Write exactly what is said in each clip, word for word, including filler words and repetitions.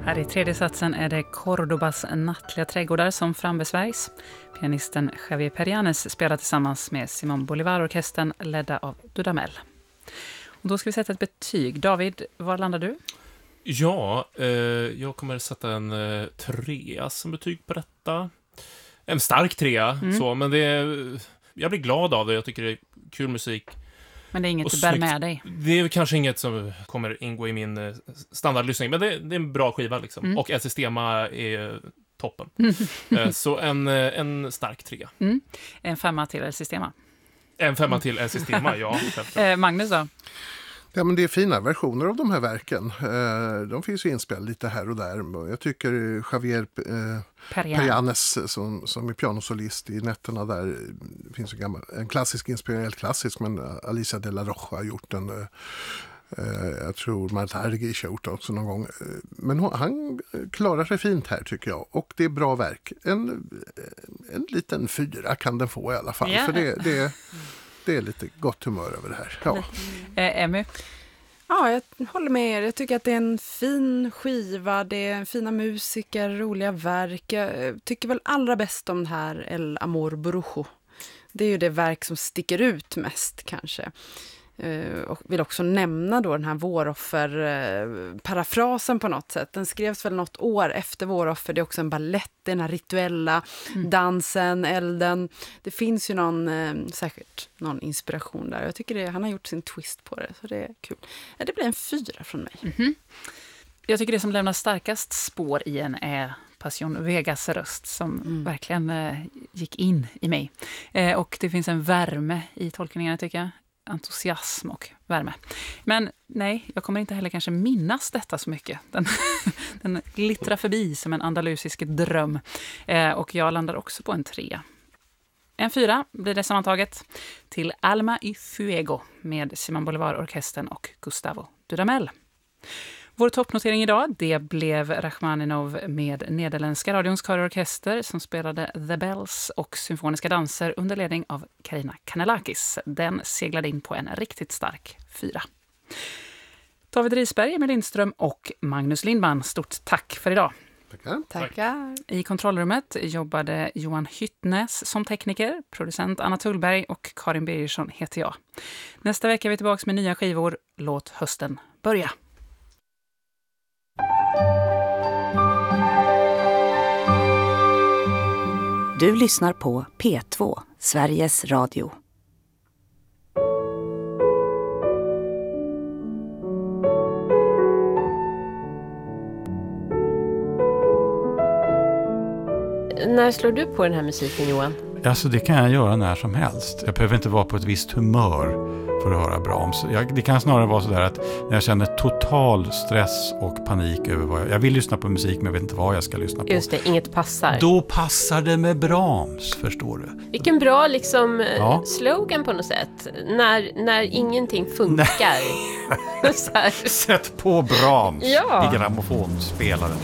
Här i tredje satsen är det Cordobas nattliga trädgårdar som frambesvärjs. Pianisten Javier Perianes spelar tillsammans med Simón Bolívar-orkestern ledda av Dudamel. Och då ska vi sätta ett betyg. David, var landar du? Ja, eh, jag kommer sätta en eh, trea som betyg på detta. En stark trea, mm. så, men det är, jag blir glad av det. Jag tycker det är kul musik. Men det är inget du bär med dig? Det är kanske inget som kommer ingå i min eh, standardlyssning, men det, det är en bra skiva liksom. Mm. Och El Sistema är toppen. Mm. eh, så en, en stark trea. Mm. En femma till El Sistema. En femma till El Sistema, ja. eh, Magnus då? Ja, men det är fina versioner av de här verken. De finns ju inspelade lite här och där. Jag tycker Javier eh, Perianes som, som är pianosolist i nätterna där. Det finns en, gammal, en klassisk inspelning, helt klassisk, men Alicia de la Roja har gjort den. Eh, jag tror Marta Argerich har gjort också någon gång. Men hon, han klarar sig fint här tycker jag. Och det är bra verk. En, en liten fyra kan den få i alla fall. Yeah. För det, det Det är lite gott humör över det här. Ja. Eh, Emmy? Ja, jag håller med er. Jag tycker att det är en fin skiva. Det är fina musiker, roliga verk. Jag tycker väl allra bäst om det här El Amor Brujo. Det är ju det verk som sticker ut mest kanske. Uh, och vill också nämna då den här Våroffer-parafrasen uh, på något sätt. Den skrevs väl något år efter Våroffer. Det är också en ballett, den här rituella mm. dansen, elden. Det finns ju någon, uh, säkert någon inspiration där. Jag tycker det, han har gjort sin twist på det, så det är kul. Ja, det blir en fyra från mig. Mm-hmm. Jag tycker det som lämnar starkast spår i en är Passion Vegas röst som mm. verkligen uh, gick in i mig. Uh, och det finns en värme i tolkningarna tycker jag. Entusiasm och värme. Men nej, jag kommer inte heller kanske minnas detta så mycket. Den, den glittrar förbi som en andalusisk dröm. Eh, och jag landar också på en tre. En fyra blir det sammantaget till Alma y Fuego med Simón Bolívar-orkestern och Gustavo Dudamel. Vår toppnotering idag, det blev Rachmaninov med Nederländska radions körorkester som spelade The Bells och symfoniska danser under ledning av Karina Kanellakis. Den seglade in på en riktigt stark fyra. David Risberg, Emil Lindström och Magnus Lindman, stort tack för idag. Tackar. Tackar. I kontrollrummet jobbade Johan Hyttnäs som tekniker, producent Anna Tullberg och Karin Birgersson heter jag. Nästa vecka är vi tillbaka med nya skivor. Låt hösten börja. Du lyssnar på P två, Sveriges Radio. När slår du på den här musiken, Johan? Alltså det kan jag göra när som helst. Jag behöver inte vara på ett visst humör för att höra Brahms. Jag, det kan snarare vara så där att när jag känner total stress och panik över vad jag... Jag vill lyssna på musik men jag vet inte vad jag ska lyssna på. Just det, inget passar. Då passar det med Brahms, förstår du. Vilken bra liksom ja. slogan på något sätt. När, när ingenting funkar. Så här. Sätt på Brahms ja. i grammofonspelaren.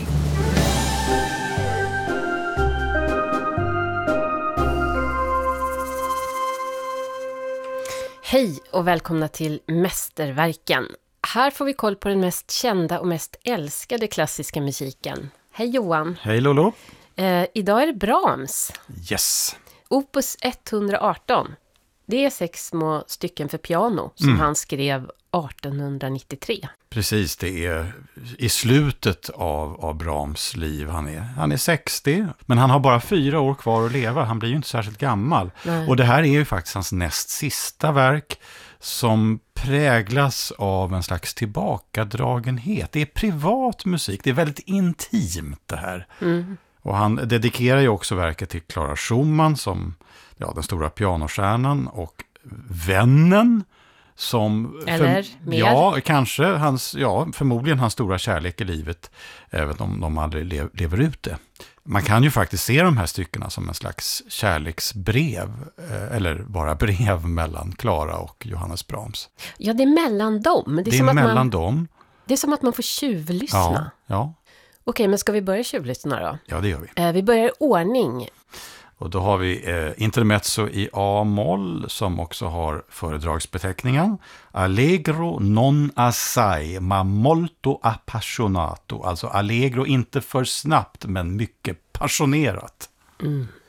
Hej och välkomna till Mästerverken. Här får vi koll på den mest kända och mest älskade klassiska musiken. Hej Johan. Hej Lolo. Eh, idag är det Brahms. Yes. Opus etthundraarton. Det är sex små stycken för piano som mm. han skrev artonhundranittiotre. Precis, det är i slutet av, av Brahms liv. Han är, han är sextio, men han har bara fyra år kvar att leva. Han blir ju inte särskilt gammal. Nej. Och det här är ju faktiskt hans näst sista verk som präglas av en slags tillbakadragenhet. Det är privat musik, det är väldigt intimt det här. Mm. Och han dedikerar ju också verket till Clara Schumann som ja, den stora pianostjärnan och vännen som eller för, mer. Ja, kanske hans, ja, förmodligen hans stora kärlek i livet, även om de aldrig lev, lever ut det. Man kan ju faktiskt se de här styckena som en slags kärleksbrev eh, eller bara brev mellan Clara och Johannes Brahms. Ja, det är mellan dem. Det är, det är som mellan att man, dem. Det är som att man får tjuvlyssna. Ja, ja. Okej, men ska vi börja tjuvlyssna då? Ja, det gör vi. Eh, vi börjar i ordning. Och då har vi eh, intermezzo i A-moll som också har föredragsbeteckningen. Allegro non assai ma molto appassionato. Alltså allegro inte för snabbt men mycket passionerat. Mm.